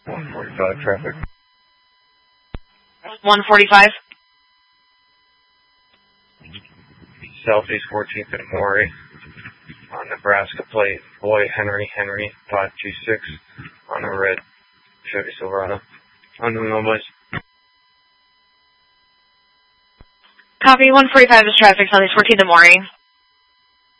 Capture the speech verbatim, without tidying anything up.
one forty-five traffic. one forty-five. Southeast fourteenth and Maury. On Nebraska plate, boy Henry Henry five two six on a red Chevy Silverado. On the mill, boys. Copy, one forty-five is traffic, Southeast fourteenth and Maury.